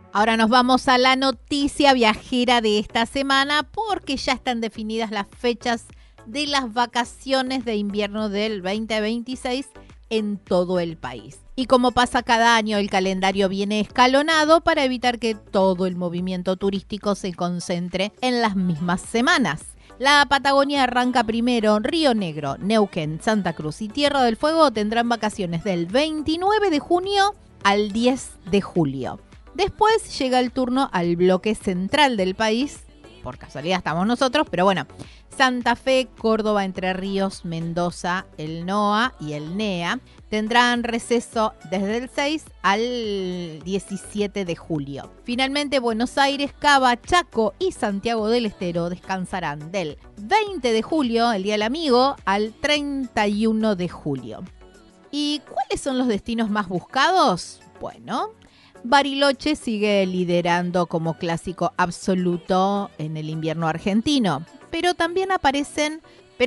Ahora nos vamos a la noticia viajera de esta semana porque ya están definidas las fechas de las vacaciones de invierno del 2026 en todo el país. Y como pasa cada año, el calendario viene escalonado para evitar que todo el movimiento turístico se concentre en las mismas semanas. La Patagonia arranca primero. Río Negro, Neuquén, Santa Cruz y Tierra del Fuego tendrán vacaciones del 29 de junio al 10 de julio. Después llega el turno al bloque central del país. Por casualidad estamos nosotros, pero bueno. Santa Fe, Córdoba, Entre Ríos, Mendoza, el NOA y el NEA tendrán receso desde el 6 al 17 de julio. Finalmente, Buenos Aires, Cava, Chaco y Santiago del Estero descansarán del 20 de julio, el Día del Amigo, al 31 de julio. ¿Y cuáles son los destinos más buscados? Bueno, Bariloche sigue liderando como clásico absoluto en el invierno argentino, pero también aparecen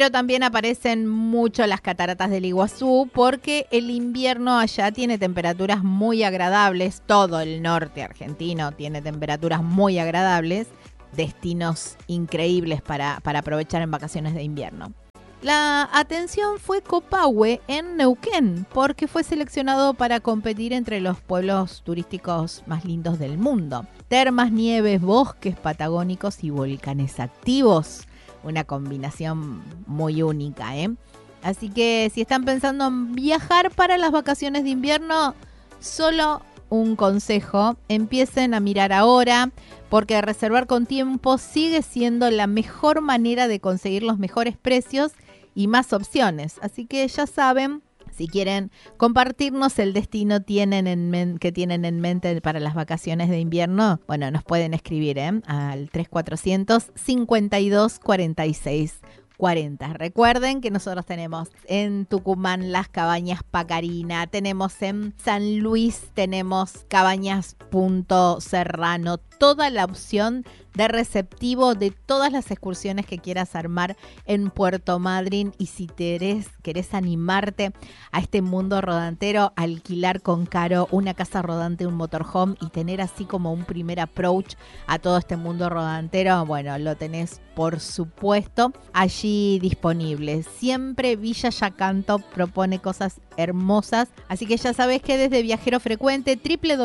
mucho las cataratas del Iguazú porque el invierno allá tiene temperaturas muy agradables, todo el norte argentino tiene temperaturas muy agradables, destinos increíbles para aprovechar en vacaciones de invierno. La atención fue Copahue en Neuquén, porque fue seleccionado para competir entre los pueblos turísticos más lindos del mundo. Termas, nieves, bosques patagónicos y volcanes activos. Una combinación muy única, ¿eh? Así que si están pensando en viajar para las vacaciones de invierno, solo un consejo: empiecen a mirar ahora, porque reservar con tiempo sigue siendo la mejor manera de conseguir los mejores precios y más opciones. Así que ya saben, si quieren compartirnos el destino que tienen en mente para las vacaciones de invierno, bueno, nos pueden escribir al 3400 52 46 40. Recuerden que nosotros tenemos en Tucumán las Cabañas Pacarina, tenemos en San Luis, tenemos Cabañas Punto Serrano, toda la opción de receptivo de todas las excursiones que quieras armar en Puerto Madryn. Y si querés animarte a este mundo rodantero, alquilar con Caro una casa rodante, un motorhome y tener así como un primer approach a todo este mundo rodantero, bueno, lo tenés por supuesto allí disponible. Siempre Villa Yacanto propone cosas hermosas, así que ya sabés que desde Viajero Frecuente,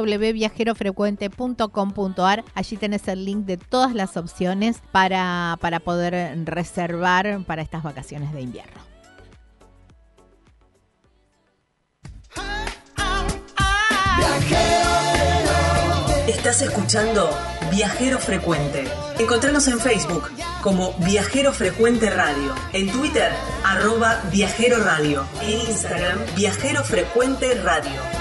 www.viajerofrecuente.com.ar, allí tenés el link de todas las opciones para poder reservar para estas vacaciones de invierno. Estás escuchando Viajero Frecuente. Encontranos en Facebook como Viajero Frecuente Radio, en Twitter @Viajero Radio, en Instagram Viajero Frecuente Radio.